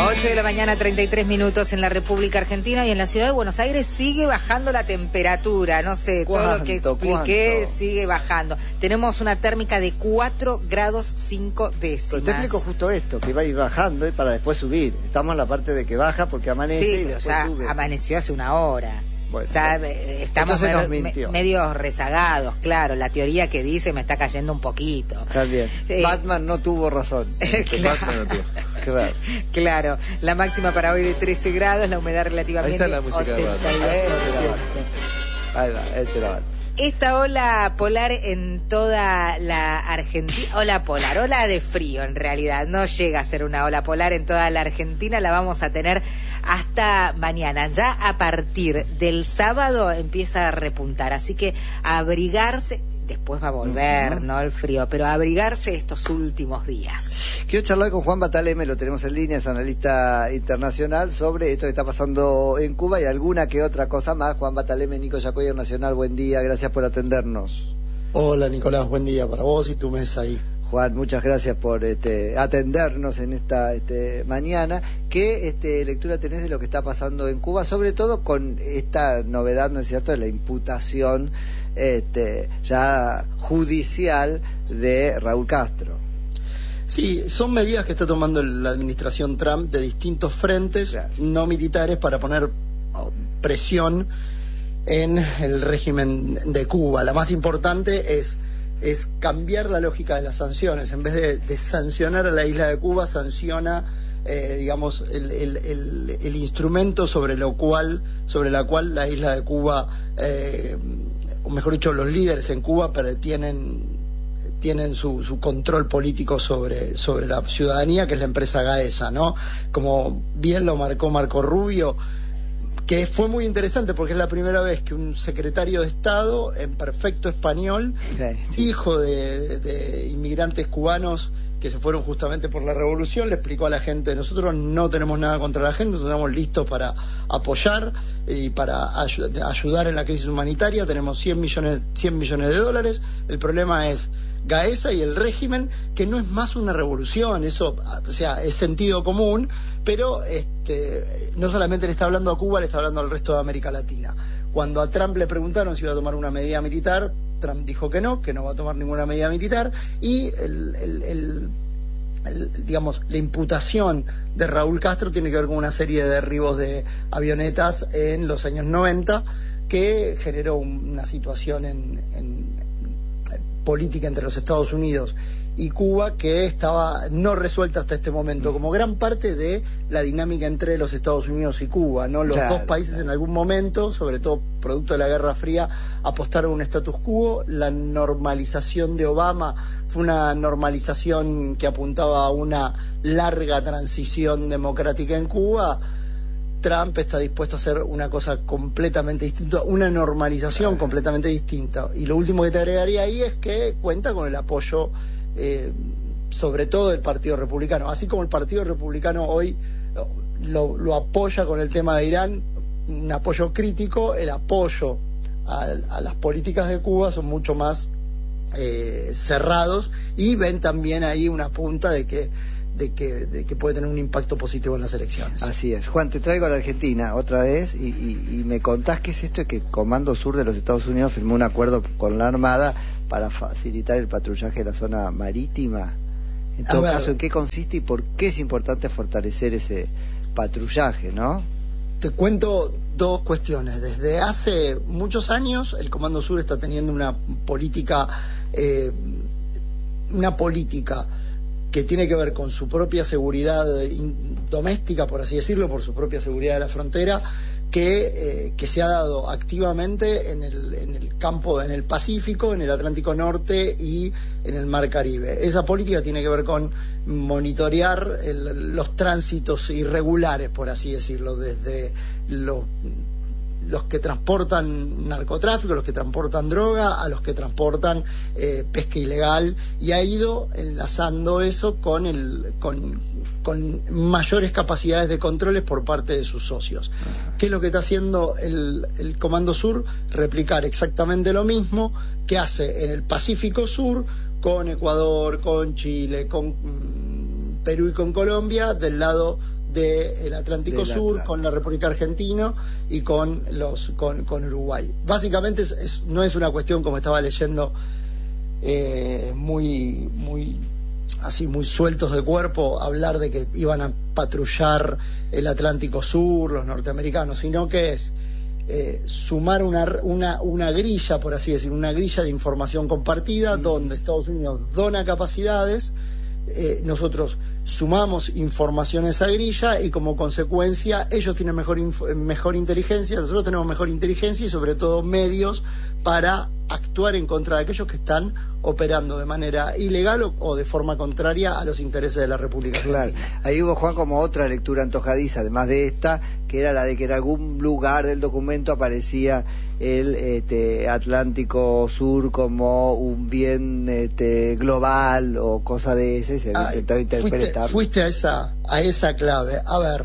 8 de la mañana, 33 minutos en la República Argentina, y en la ciudad de Buenos Aires sigue bajando la temperatura. No sé, todo lo que expliqué sigue bajando. Tenemos una térmica de 4 grados 5 décimas. Pero te explico justo esto, que va a ir bajando para después subir. Estamos en la parte de que baja porque amanece y después ya sube. Amaneció hace una hora. Bueno, o sea, estamos medio rezagados, claro. La teoría que dice me está cayendo un poquito. Está bien. Batman no tuvo razón. Claro. Batman no tuvo. Claro. Claro. La máxima para hoy de 13 grados, la humedad relativamente ahí está la música 82%. Ahí va, este la Batman. Esta ola polar en toda la Argentina, ola de frío en realidad, no llega a ser una ola polar en toda la Argentina, la vamos a tener hasta mañana. Ya a partir del sábado empieza a repuntar, así que abrigarse, después va a volver, ¿no? El frío, pero abrigarse estos últimos días. Quiero charlar con Juan Bataleme, lo tenemos en línea, es analista internacional, sobre esto que está pasando en Cuba y alguna que otra cosa más. Juan Bataleme, Nico Yacoyer Nacional, buen día, gracias por atendernos. Hola Nicolás, buen día para vos y tu mesa ahí. Juan, muchas gracias por atendernos en esta mañana. ¿Qué lectura tenés de lo que está pasando en Cuba? Sobre todo con esta novedad, ¿no es cierto?, de la imputación ya judicial de Raúl Castro. Sí, son medidas que está tomando la administración Trump de distintos frentes, claro, no militares, para poner presión en el régimen de Cuba. La más importante es cambiar la lógica de las sanciones. En vez de sancionar a la isla de Cuba, sanciona digamos el instrumento sobre la cual la isla de Cuba, o mejor dicho, los líderes en Cuba tienen su control político sobre la ciudadanía, que es la empresa Gaesa, ¿no? Como bien lo marcó Marco Rubio, que fue muy interesante porque es la primera vez que un secretario de Estado en perfecto español, hijo de inmigrantes cubanos que se fueron justamente por la revolución, le explicó a la gente: nosotros no tenemos nada contra la gente, nosotros estamos listos para apoyar y para ayudar en la crisis humanitaria, tenemos 100 millones de dólares, el problema es Gaesa y el régimen, que no es más una revolución, eso, o sea, es sentido común, pero no solamente le está hablando a Cuba, le está hablando al resto de América Latina. Cuando a Trump le preguntaron si iba a tomar una medida militar, Trump dijo que no va a tomar ninguna medida militar, y digamos, la imputación de Raúl Castro tiene que ver con una serie de derribos de avionetas en los años 90 que generó una situación en política entre los Estados Unidos y Cuba que estaba no resuelta hasta este momento, como gran parte de la dinámica entre los Estados Unidos y Cuba, ¿no? Los dos países en algún momento, sobre todo producto de la Guerra Fría, apostaron a un status quo. La normalización de Obama fue una normalización que apuntaba a una larga transición democrática en Cuba. Trump está dispuesto a hacer una cosa completamente distinta, una normalización completamente distinta. Y lo último que te agregaría ahí es que cuenta con el apoyo sobre todo del Partido Republicano, así como el Partido Republicano hoy lo apoya con el tema de Irán, un apoyo crítico. El apoyo a las políticas de Cuba son mucho más cerrados, y ven también ahí una punta de que puede tener un impacto positivo en las elecciones. Así es. Juan, te traigo a la Argentina otra vez y me contás qué es esto de que Comando Sur de los Estados Unidos firmó un acuerdo con la Armada para facilitar el patrullaje de la zona marítima. En todo caso, ¿en qué consiste y por qué es importante fortalecer ese patrullaje, no? Te cuento dos cuestiones. Desde hace muchos años el Comando Sur está teniendo una política que tiene que ver con su propia seguridad doméstica, por así decirlo, por su propia seguridad de la frontera, que se ha dado activamente en el campo, en el Pacífico, en el Atlántico Norte y en el Mar Caribe. Esa política tiene que ver con monitorear los tránsitos irregulares, por así decirlo, desde los que transportan narcotráfico, los que transportan droga, a los que transportan pesca ilegal, y ha ido enlazando eso con mayores capacidades de controles por parte de sus socios. ¿Qué es lo que está haciendo el Comando Sur? Replicar exactamente lo mismo que hace en el Pacífico Sur, con Ecuador, con Chile, con Perú y con Colombia, del lado del Atlántico Sur, con la República Argentina y con Uruguay. Básicamente no es una cuestión, como estaba leyendo, muy sueltos de cuerpo, hablar de que iban a patrullar el Atlántico Sur los norteamericanos, sino que es sumar una grilla, por así decir, una grilla de información compartida, donde Estados Unidos dona capacidades, nosotros sumamos información a esa grilla y como consecuencia ellos tienen mejor inteligencia, nosotros tenemos mejor inteligencia y sobre todo medios para actuar en contra de aquellos que están operando de manera ilegal o de forma contraria a los intereses de la República Argentina. Claro. Ahí hubo, Juan, como otra lectura antojadiza, además de esta, que era la de que en algún lugar del documento aparecía el Atlántico Sur como un bien global o cosa de ese, se había intentado interpretar. Fuiste a esa clave. A ver,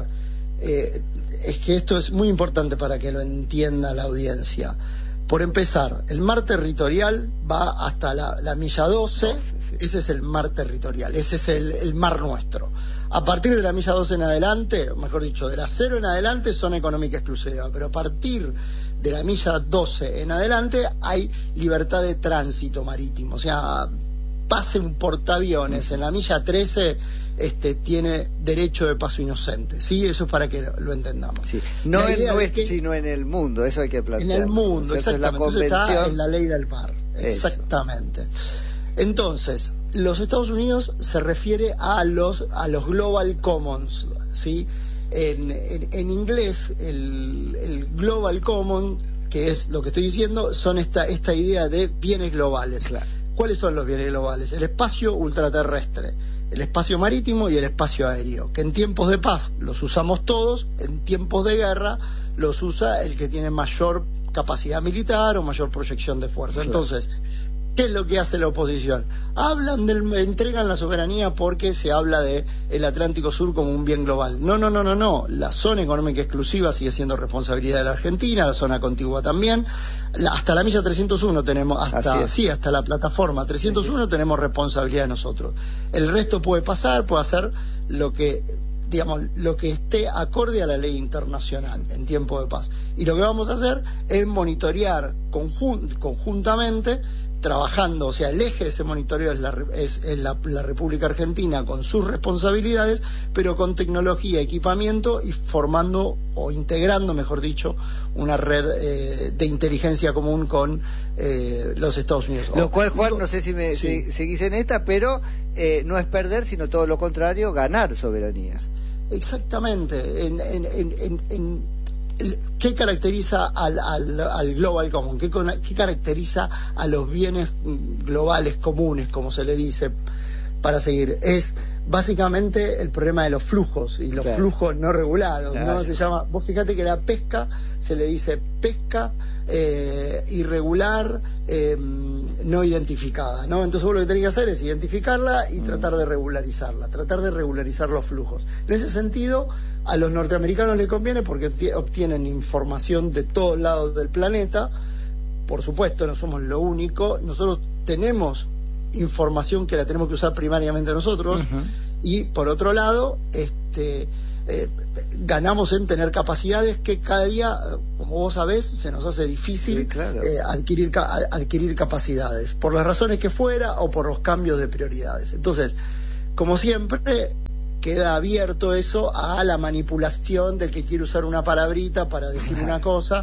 es que esto es muy importante para que lo entienda la audiencia. Por empezar, el mar territorial va hasta la milla 12, ese es el mar territorial, ese es el mar nuestro. A partir de la milla 12 en adelante, mejor dicho, de la 0 en adelante, zona económica exclusiva, pero a partir de la milla 12 en adelante hay libertad de tránsito marítimo, o sea, pase un portaaviones en la milla 13, tiene derecho de paso inocente, ¿sí? Eso es para que lo entendamos. Sí. No sino en el mundo, eso hay que plantear. En el mundo, exactamente, eso está en la ley del mar, exactamente. Eso. Entonces, los Estados Unidos se refiere a los Global Commons, ¿sí? En inglés, el Global Common, que es lo que estoy diciendo, son esta idea de bienes globales. Claro. ¿Cuáles son los bienes globales? El espacio ultraterrestre, el espacio marítimo y el espacio aéreo, que en tiempos de paz los usamos todos, en tiempos de guerra los usa el que tiene mayor capacidad militar o mayor proyección de fuerza. Claro. Entonces, ¿qué es lo que hace la oposición? Entregan la soberanía porque se habla de el Atlántico Sur como un bien global. No. La zona económica exclusiva sigue siendo responsabilidad de la Argentina, la zona contigua también. Hasta la milla 301 tenemos, hasta la plataforma 301 tenemos responsabilidad de nosotros. El resto puede hacer lo que esté acorde a la ley internacional en tiempo de paz. Y lo que vamos a hacer es monitorear conjuntamente, trabajando, o sea, el eje de ese monitoreo es la República Argentina con sus responsabilidades, pero con tecnología, equipamiento y formando o integrando, mejor dicho, una red de inteligencia común con los Estados Unidos. Lo cual, Juan, no sé si seguís en esta, pero no es perder, sino todo lo contrario, ganar soberanía. Exactamente. ¿Qué caracteriza al Global Common? ¿Qué caracteriza a los bienes globales comunes, como se le dice, para seguir? Es básicamente el problema de los flujos y los flujos no regulados, ¿no? Se llama, vos fíjate que la pesca se le dice pesca irregular, no identificada, ¿no? Entonces vos lo que tenés que hacer es identificarla y tratar de regularizar los flujos. En ese sentido, a los norteamericanos les conviene porque obtienen información de todos lados del planeta. Por supuesto, no somos lo único, nosotros tenemos información que la tenemos que usar primariamente nosotros, y por otro lado, ganamos en tener capacidades que cada día, como vos sabés, se nos hace difícil adquirir capacidades, por las razones que fuera o por los cambios de prioridades. Entonces, como siempre, queda abierto eso a la manipulación del que quiere usar una palabrita para decir una cosa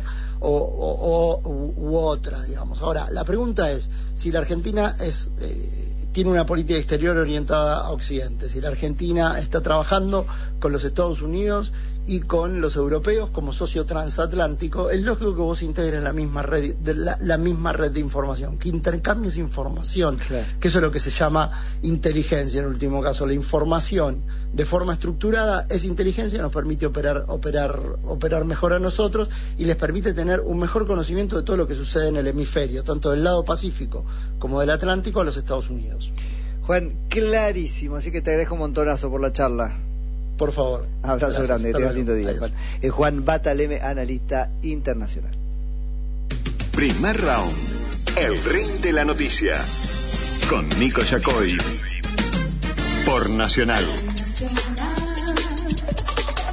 u otra, digamos. Ahora, la pregunta es si la Argentina tiene una política exterior orientada a Occidente, si la Argentina está trabajando con los Estados Unidos y con los europeos como socio transatlántico. Es lógico que vos integres la misma red de información, que intercambies información, que eso es lo que se llama inteligencia en último caso. La información de forma estructurada es inteligencia, nos permite operar mejor a nosotros y les permite tener un mejor conocimiento de todo lo que sucede en el hemisferio, tanto del lado Pacífico como del Atlántico, a los Estados Unidos. Juan, clarísimo, así que te agradezco un montonazo por la charla. Por favor. Abrazo grande, que tengas un lindo día, Juan. Juan Bataleme, analista internacional. Primer round, el ring de la noticia, con Nico Yacoy, por Nacional.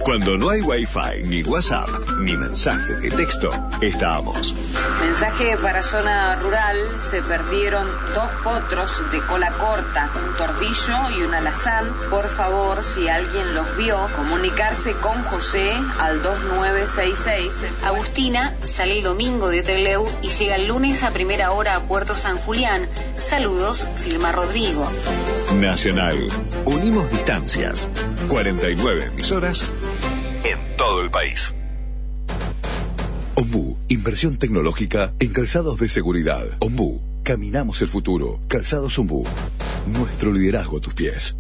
Cuando no hay Wi-Fi, ni WhatsApp, ni mensaje de texto, estamos. Mensaje para zona rural: se perdieron 2 potros de cola corta, un tordillo y un alazán. Por favor, si alguien los vio, comunicarse con José al 2966. Agustina sale el domingo de Trelew y llega el lunes a primera hora a Puerto San Julián. Saludos, firma Rodrigo. Nacional. Unimos distancias. 49 emisoras en todo el país. Ombú, inversión tecnológica en calzados de seguridad. Ombú, caminamos el futuro. Calzados Ombú, nuestro liderazgo a tus pies.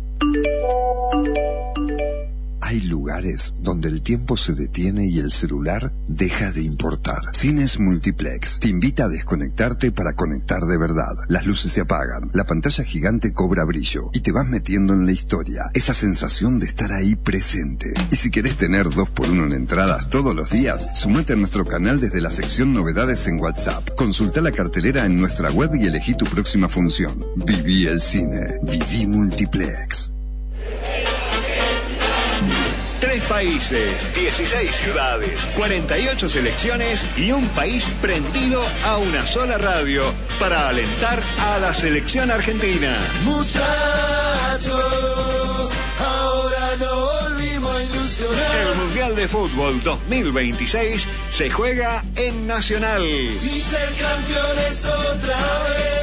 Hay lugares donde el tiempo se detiene y el celular deja de importar. Cines Multiplex te invita a desconectarte para conectar de verdad. Las luces se apagan, la pantalla gigante cobra brillo y te vas metiendo en la historia. Esa sensación de estar ahí presente. Y si querés tener 2x1 en entradas todos los días, sumate a nuestro canal desde la sección Novedades en WhatsApp. Consulta la cartelera en nuestra web y elegí tu próxima función. Viví el cine. Viví Multiplex. 3 países, 16 ciudades, 48 selecciones y un país prendido a una sola radio para alentar a la selección argentina. Muchachos, ahora nos volvimos a ilusionar. El Mundial de Fútbol 2026 se juega en Nacional. Y ser campeones otra vez.